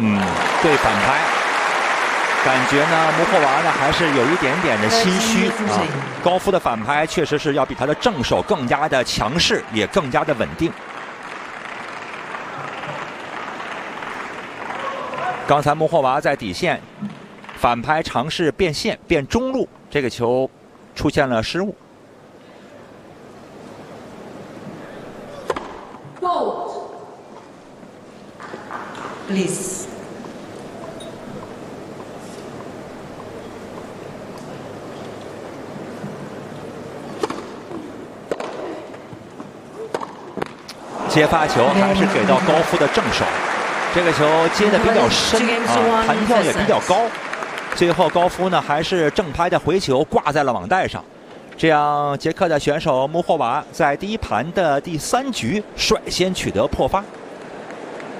对反拍，感觉呢，穆霍娃呢还是有一点点的心虚啊。高夫的反拍确实是要比他的正手更加的强势，也更加的稳定。刚才穆霍娃在底线反拍尝试变线变中路，这个球出现了失误。 Please. 接发球还是给到高夫的正手，这个球接的比较深啊，弹跳也比较高。最后高夫呢还是正拍的回球挂在了网带上，这样捷克的选手穆霍娃在第一盘的第3局率先取得破发。